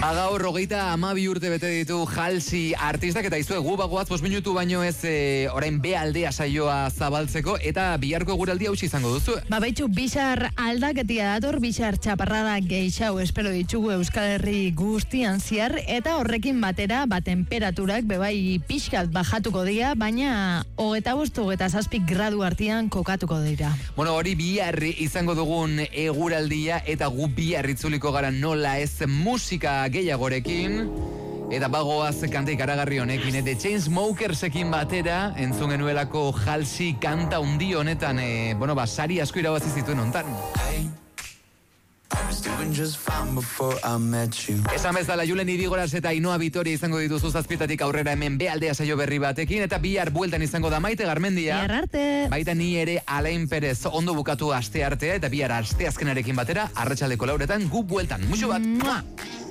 Gaur 32 urte bete ditu Halsey artistak eta izue gu bagoaz 5 minutu baino ez orain B aldea saioa zabaltzeko eta biharko eguraldia hausi izango duzu. Baitzu bixar aldaketia dator, bixar txaparrada gehiago espero ditugu Euskal Herri guztian ziar eta horrekin batera temperaturak bebai pixkat bajatuko dira, baina 25-27 gradu artean kokatuko dira. Bueno, hori bihar izango dugun eguraldia eta gu bihar itzuliko gara nola ez musika gehiagorekin eta bagoaz kanta ikaragarri honekin The Chainsmokersekin batera entzun genuelako Halsey kanta undi honetan sari asko irabazi zituen hontan. Esan bezala Julen Irigoras eta Ainhoa Vitoria izango dituzu 7 aurrera hemen B aldea saio berri batekin eta bihar bueltan izango da Maite Garmendia. Bihar arte. Baita ni ere Alain Perez ondo bukatu aste artea eta bihar aste azkenarekin batera arratsaldeko 4 gu bueltan. Muxu bat.